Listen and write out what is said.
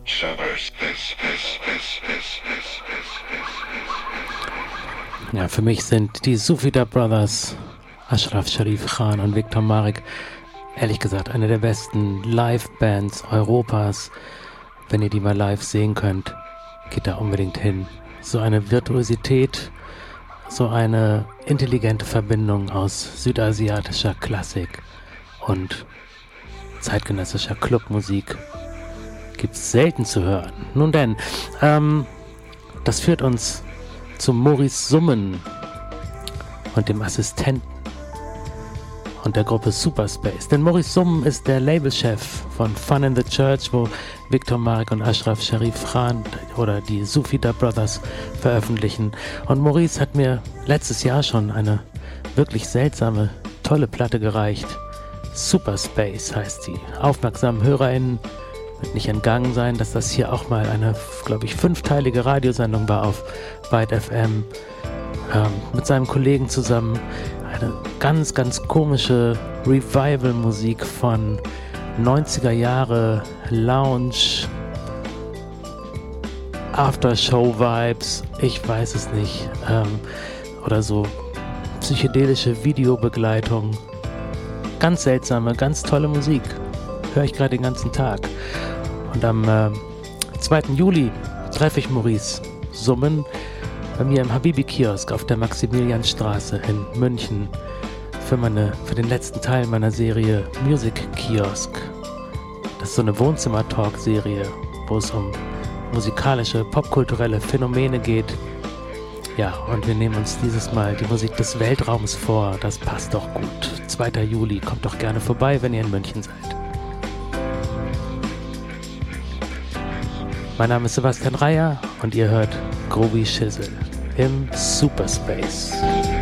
Ja, für mich sind die Sufida Brothers, Ashraf Sharif Khan und Viktor Marek, ehrlich gesagt, eine der besten Live-Bands Europas. Wenn ihr die mal live sehen könnt, geht da unbedingt hin. So eine Virtuosität, so eine intelligente Verbindung aus südasiatischer Klassik und zeitgenössischer Clubmusik gibt's selten zu hören. Nun denn, das führt uns zu Maurice Summen und dem Assistenten und der Gruppe Superspace. Denn Maurice Summen ist der Labelchef von Fun in the Church, wo Viktor Marek und Ashraf Sharif Khan oder die Sufida Brothers veröffentlichen. Und Maurice hat mir letztes Jahr schon eine wirklich seltsame, tolle Platte gereicht. Superspace heißt sie. Aufmerksamen HörerInnen wird nicht entgangen sein, dass das hier auch mal eine, glaube ich, 5-teilige Radiosendung war auf Byte FM. Mit seinem Kollegen zusammen eine ganz, ganz komische Revival-Musik von 90er Jahre Lounge, Aftershow-Vibes, ich weiß es nicht, oder so psychedelische Videobegleitung. Ganz seltsame, ganz tolle Musik. Höre ich gerade den ganzen Tag. Und am 2. Juli treffe ich Maurice Summen bei mir im Habibi-Kiosk auf der Maximilianstraße in München für den letzten Teil meiner Serie Music Kiosk. Das ist so eine Wohnzimmer-Talk-Serie, wo es um musikalische, popkulturelle Phänomene geht. Ja, und wir nehmen uns dieses Mal die Musik des Weltraums vor. Das passt doch gut. 2. Juli, kommt doch gerne vorbei, wenn ihr in München seid. Mein Name ist Sebastian Reyer und ihr hört Groovy Shizzle im Superspace.